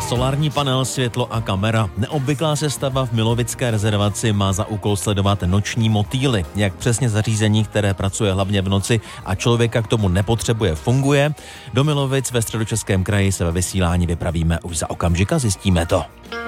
Solární panel, světlo a kamera. Neobvyklá sestava v Milovické rezervaci má za úkol sledovat noční motýly. Jak přesně zařízení, které pracuje hlavně v noci a člověka k tomu nepotřebuje, funguje? Do Milovic ve Středočeském kraji se ve vysílání vypravíme už za okamžik a zjistíme to.